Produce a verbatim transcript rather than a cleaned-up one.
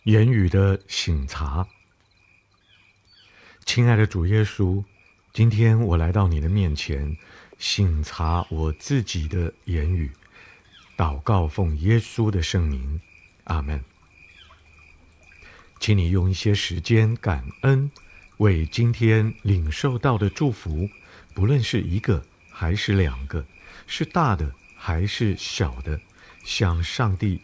言语的省察。亲爱的主耶稣，今天我来到你的面前，省察我自己的言语，祷告奉耶稣的圣名，阿们。请你用一些时间感恩，为今天领受到的祝福，不论是一个还是两个，是大的还是小的，向上帝